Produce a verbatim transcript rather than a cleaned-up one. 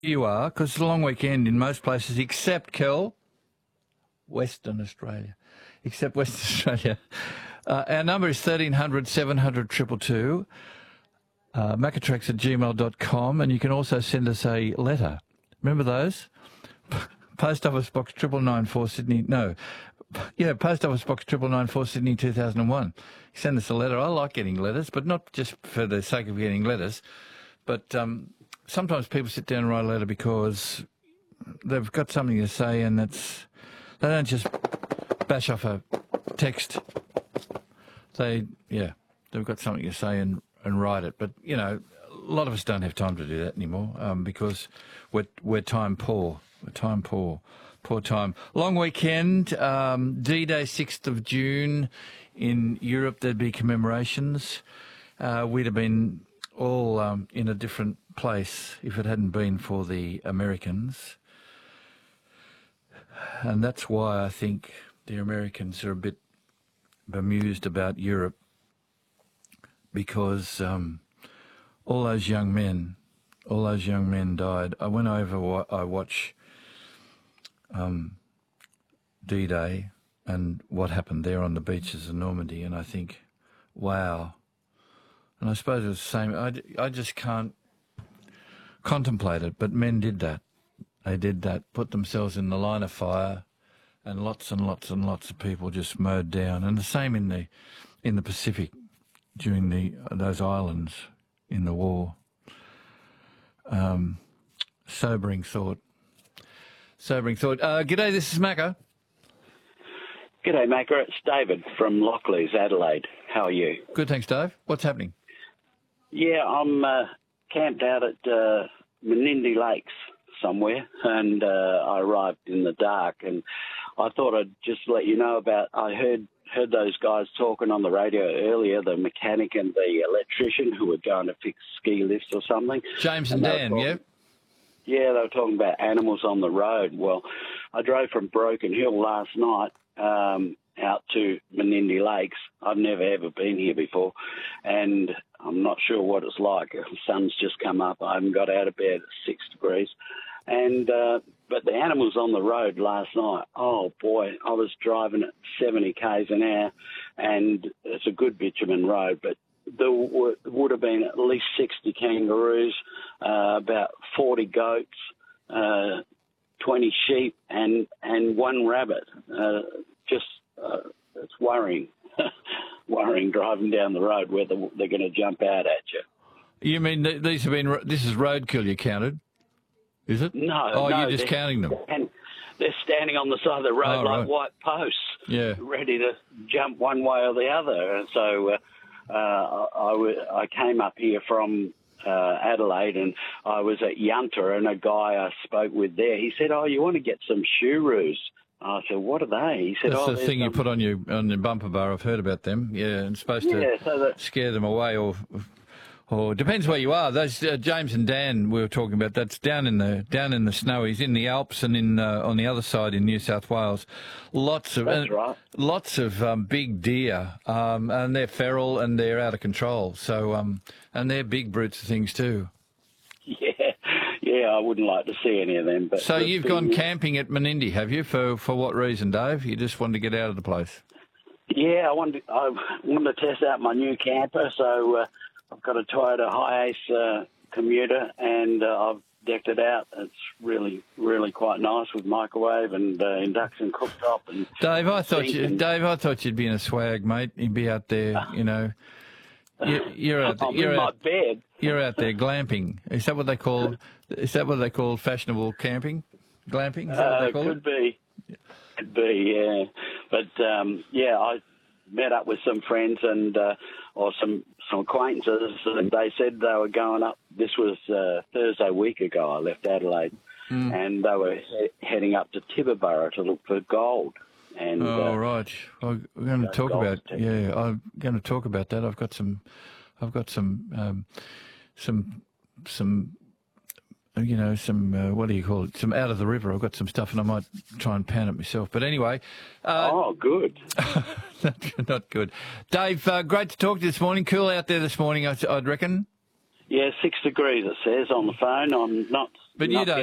you are, because it's a long weekend in most places, except, Kel, Western Australia. Except Western Australia. Uh, our number is thirteen hundred, seven hundred, two two two, uh, macatrax at gmail dot com, and you can also send us a letter. Remember those? Post Office Box triple nine four Sydney, no, yeah, Post Office Box triple nine four Sydney two thousand one. Send us a letter. I like getting letters, but not just for the sake of getting letters, but um, sometimes people sit down and write a letter because they've got something to say, and it's, they don't just bash off a text. They, yeah, they've got something to say and, and write it. But, you know, a lot of us don't have time to do that anymore um, because we're, we're time poor. We're time poor. Poor time. Long weekend, um, D-Day, sixth of June. In Europe, there'd be commemorations. Uh, we'd have been all um, in a different place if it hadn't been for the Americans. And that's why I think the Americans are a bit bemused about Europe, because um, all those young men, all those young men died. I went over, I watch um, D-Day and what happened there on the beaches of Normandy, and I think, wow. And I suppose it's the same. I, I just can't contemplate it, but men did that. They did that, put themselves in the line of fire, and lots and lots and lots of people just mowed down. And the same in the in the Pacific during the those islands in the war. Um, sobering thought. Sobering thought. Uh, g'day, this is Macca. G'day, Macca. It's David from Lockleys, Adelaide. How are you? Good, thanks, Dave. What's happening? Yeah, I'm uh, camped out at uh, Menindee Lakes somewhere, and uh, I arrived in the dark, and I thought I'd just let you know about, I heard heard those guys talking on the radio earlier, the mechanic and the electrician who were going to fix ski lifts or something. James and, and Dan, talking, yeah? Yeah, they were talking about animals on the road. Well, I drove from Broken Hill last night um, out to Menindee Lakes. I've never, ever been here before, and I'm not sure what it's like. The sun's just come up. I haven't got out of bed at six degrees. And uh, but the animals on the road last night, oh, boy, I was driving at seventy kays an hour, and it's a good bitumen road, but there w- would have been at least sixty kangaroos, uh, about forty goats, uh, twenty sheep, and, and one rabbit. Uh, just, uh, it's worrying, worrying driving down the road whether they're going to jump out at you. You mean th- these have been, this is roadkill you counted? Is it? No. Oh, no, you're just counting them. And they're standing on the side of the road oh, like right. white posts, yeah, ready to jump one way or the other. And so uh, uh, I, w- I came up here from uh, Adelaide, and I was at Yunta, and a guy I spoke with there, he said, oh, you want to get some shooroos? I said, what are they? He said, That's oh, the thing some... you put on your on your bumper bar. I've heard about them. Yeah, and it's supposed yeah, to so that... scare them away, or... Or depends where you are. Those uh, James and Dan we were talking about. That's down in the down in the snowies, in the Alps, and in uh, on the other side in New South Wales. Lots of that's uh, right. lots of um, big deer, um, and they're feral and they're out of control. So um, and they're big brutes of things too. Yeah, yeah. I wouldn't like to see any of them. But so you've gone is... camping at Menindee, have you? For for what reason, Dave? You just wanted to get out of the place? Yeah, I wanted to, I wanted to test out my new camper, so. Uh, I've got a Toyota Hi-Ace uh, commuter, and uh, I've decked it out. It's really, really quite nice with microwave and uh, induction cooktop. And Dave, I thought you, and... Dave, I thought you'd be in a swag, mate. You'd be out there, you know. You, you're out. There, I'm you're in out, my bed. You're out there glamping. Is that what they call? Is that what they call fashionable camping? Glamping? Is that Uh, what they call could it? be. Could be. Yeah. But um, yeah, I met up with some friends and uh, or some. some acquaintances, and they said they were going up. This was uh, Thursday week ago. I left Adelaide, mm. and they were he- heading up to Tibooburra to look for gold. And oh uh, right, I'm going to talk about yeah. I'm going to talk about that. I've got some, I've got some, um, some, some. You know, some, uh, what do you call it? Some out of the river. I've got some stuff, and I might try and pan it myself. But anyway. Uh, oh, good. not, not good. Dave, uh, great to talk to you this morning. Cool out there this morning, I'd reckon. Yeah, six degrees, it says on the phone. I'm not But you not don't